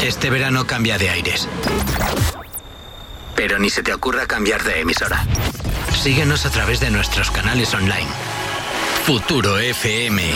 Este verano cambia de aires. Pero ni se te ocurra cambiar de emisora. Síguenos a través de nuestros canales online. Futuro FM.